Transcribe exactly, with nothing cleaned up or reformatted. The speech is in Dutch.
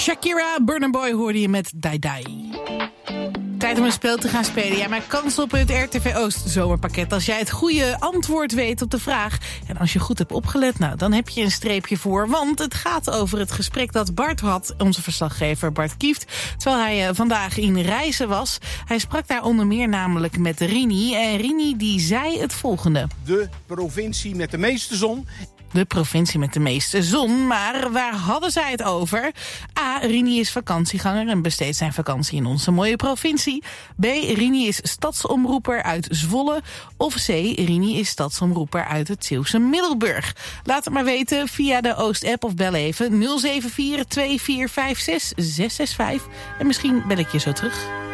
Shakira, Burna Boy hoorde je met Dai Dai. Tijd om een spel te gaan spelen. Ja, maak kans op het R T V Oost zomerpakket als jij het goede antwoord weet op de vraag. En als je goed hebt opgelet, nou, dan heb je een streepje voor. Want het gaat over het gesprek dat Bart had, onze verslaggever Bart Kieft, terwijl hij uh, vandaag in Reizen was. Hij sprak daar onder meer namelijk met Rini. En Rini die zei het volgende. De provincie met de meeste zon. De provincie met de meeste zon, maar waar hadden zij het over? A. Rini is vakantieganger en besteedt zijn vakantie in onze mooie provincie. B. Rini is stadsomroeper uit Zwolle. Of C. Rini is stadsomroeper uit het Zeeuwse Middelburg. Laat het maar weten via de Oost-app of bel even nul zeven vier twee vier vijf zes zes zes vijf. En misschien bel ik je zo terug.